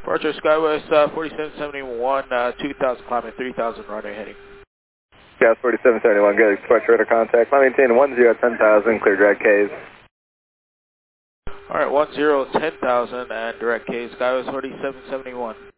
Departure Skywest 4771, 2000 climbing 3000 runway heading. Gas 4771, good departure radar contact. Climb maintain 10-10,000, clear direct Ks. Alright, 10-10,000 and direct Ks, Skywest 4771.